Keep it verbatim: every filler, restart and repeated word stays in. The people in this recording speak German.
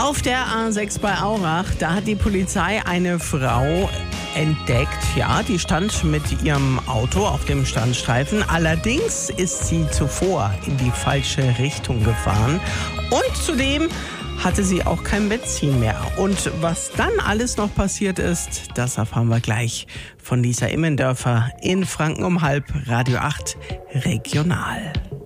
Auf der A sechs bei Aurach, da hat die Polizei eine Frau entdeckt. Ja, die stand mit ihrem Auto auf dem Standstreifen. Allerdings ist sie zuvor in die falsche Richtung gefahren. Und zudem hatte sie auch kein Benzin mehr. Und was dann alles noch passiert ist, das erfahren wir gleich von Lisa Immendörfer in Franken um halb, Radio acht Regional.